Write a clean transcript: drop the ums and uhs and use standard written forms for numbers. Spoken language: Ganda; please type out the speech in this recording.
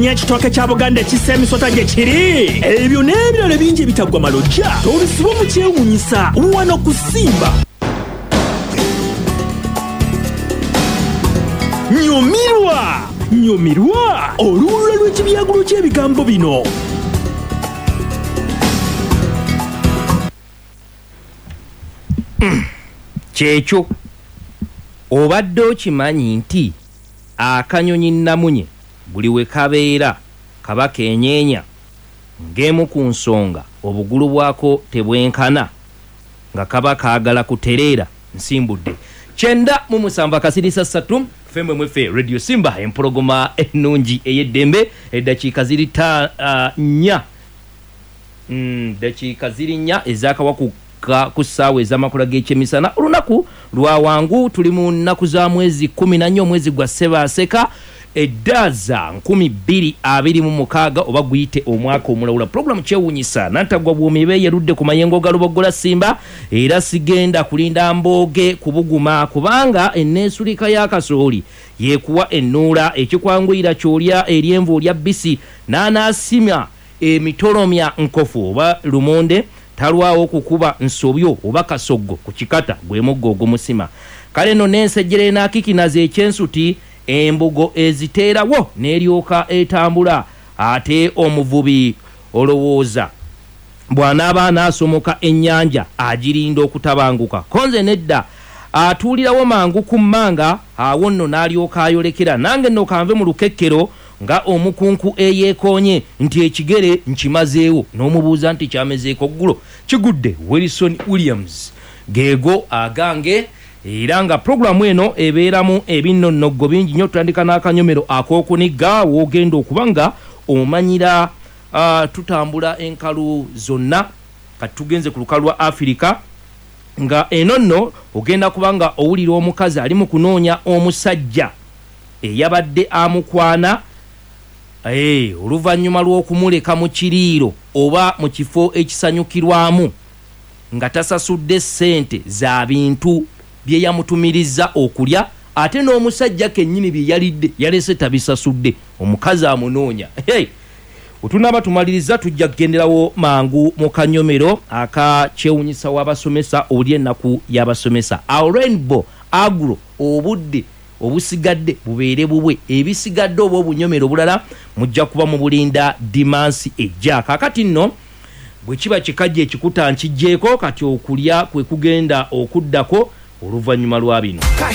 Nyakitoke kya Buganda kisemisota gye kiri. Ebyo n'ebirala bingi bitagwa malojja. Tobisiba mu kyewunyisa wano kusimba. Nyumirwa olulula lw'ekibyagulo ky'ebigambo bino. Kyekyo obadde okimanyi nti akanyonyi namunye buli we kabeera kaba kenyeenya ng'emu ku nsonga obugulu bwako tebwenkana nga kaba kaagala kutereera nsimbudde 9:3 FMMF Radio Simba empologoma ennungi ey'eddembe eddakiika ziri 4 dakiika ziri 4 ez'akawaku ku ssaawa ez'amakula g'ekyemisana olunaku lwa wangu tuli mu nnaku za mwezi 14 omwezi gwa Ssebaaseka eddaza 2026 oba guyite omwaka omulawula programu kyewunyisa nantagwa bwumi beeyerudde ku mayengo ga Lubogola Simba era sigenda kulinda mbooge kubuguma kubanga enneesulika y'akasooli yeekuwa ennuula ekikwanguyira kyolya eryenvu olya bbisi n'anaasimya emitolomya nkofu oba lumonde talwawo kukuba nsobyo oba kasoggo ku kikata gwe muggo ogumusima kale no n'ensejjere n'akikinaza ekyensuti embugo eziteerawo n'eryoka etambula ate omuvubi olowooza bw'anaaba anaasomoka ennyanja agirinda okutabanguka konze nedda atuulirawo mangu ku mmanga awo nno n'alyoka ayolekera nange nno kanve mu lukekkero nga omukunku eyeekoonye nti ekigere nkimazeewo n'omubuuza nti kyamezeeko ggulo kigudde Wilson Williams geego agange era nga programu eno ebeeramu ebinnonnoggo bingi nnyo tutandika n'akanyomero ak'okunigga woogenda okuba nga omanyira tutambula enkalu zonna kati tugenze ku lukalu lwa Afirika nga eno nno ogenda kuba nga owulira omukazi ali mu kunoonya omusajja eyabadde amukwana oluvannyuma lw'okumuleka mu kiriiro oba mu kifo ekisanyukirwamu nga tasasudde ssente za bintu bye yamutumiriza okulya ate n'omusajja kennyini bye yalidde yalese tabisasudde omukazi amunoonya otunaba tumaliriza tujja kugenderawo mangu mu kanyomero akakyewunyisa w'abasomesa oli ennaku y'abasomesa Rainbow Agro obudde obusigadde bubeere bubwe ebisigadde oba obunyomero bulala mujja kuba mu bulinda dimansi ejja kakati nno bwe kiba kikajja ekikuta nkijjeeko kati okulya kwe kugenda okuddako oluvannyuma lwa bino.